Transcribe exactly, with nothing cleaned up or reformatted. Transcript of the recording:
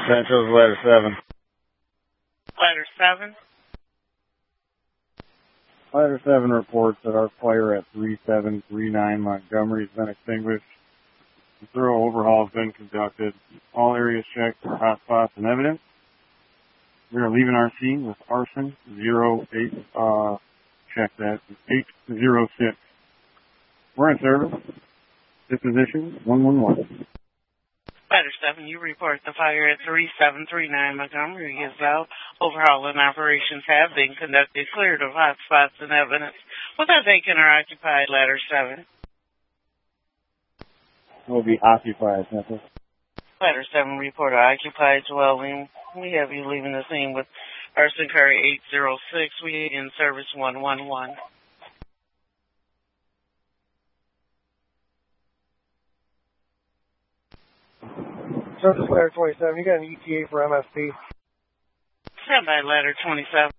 Central's ladder seven. Ladder seven. Ladder seven reports that our fire at three seven three nine Montgomery has been extinguished. A thorough overhaul has been conducted. All areas checked for hotspots and evidence. We are leaving our scene with arson zero eight, uh, check that, eight zero six. We're in service. Disposition one one one. Ladder seven, you report the fire at three seven three nine Montgomery is out. Overhauling operations have been conducted, cleared of hotspots and evidence. Was that vacant or occupied, Ladder seven? Will be occupied, Central. Ladder seven, report occupied dwelling. We have you leaving the scene with arson car eight zero six. We in service one one one. Service ladder twenty-seven, you got an E T A for M S P. Stand by ladder twenty-seven.